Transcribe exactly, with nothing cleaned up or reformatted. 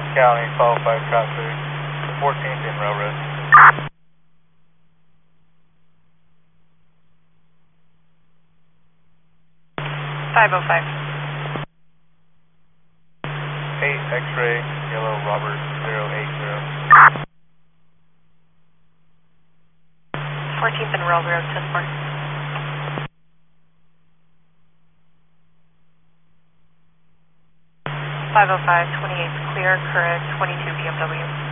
County, five oh five traffic, fourteenth and Railroad. five oh five. eight X-ray, yellow Robert, zero eight zero. fourteenth and Railroad, ten four. five oh five, twenty-eight clear, correct, twenty-two B M W.